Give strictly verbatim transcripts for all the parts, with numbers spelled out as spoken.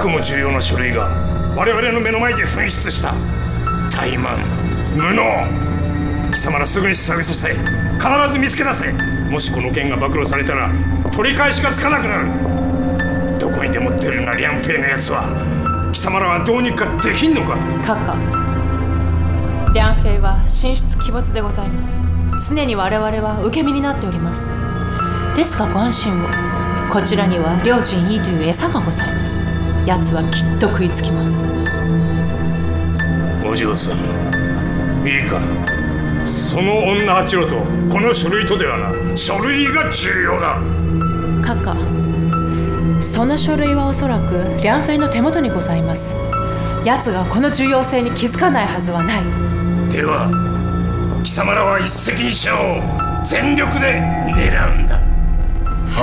くも重要な書類が我々の目の前で紛失した。怠慢無能。貴様らすぐに探させ、必ず見つけ出せ。もしこの件が暴露されたら取り返しがつかなくなる。どこにでも出るな梁平のやつは。貴様らはどうにかできんのか。 閣下、梁平は神出鬼没でございます。常に我々は受け身になっております。ですがご安心を。こちらには両陣医という餌がございます。奴はきっと食いつきます。 お嬢さん、いいか。その女八郎とこの書類とではな。書類が重要だ。 閣下、その書類はおそらく梁平の手元にございます。奴がこの重要性に気づかないはずはない。 では貴様らは一石二鳥を全力で狙うんだ。 はい。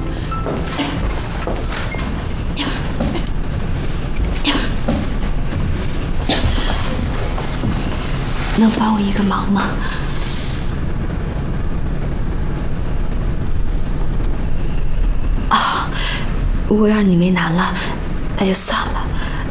能帮我一个忙吗？啊，如果让你为难了，那就算了。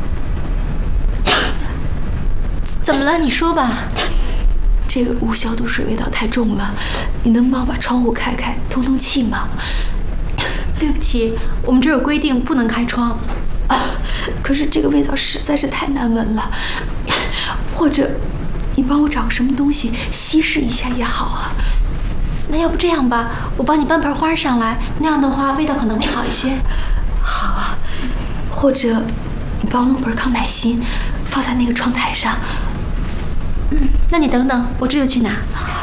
怎么了？你说吧。 这个屋消毒水味道太重了，你能帮我把窗户开开，通通气吗？ 对不起，我们这有规定，不能开窗。 啊，可是这个味道实在是太难闻了。或者，你帮我找个什么东西稀释一下也好啊。 那要不这样吧，我帮你搬盆花上来，那样的话味道可能会好一些。 好啊，或者你帮我弄盆康乃馨，放在那个窗台上。 嗯，那你等等，我这就去拿。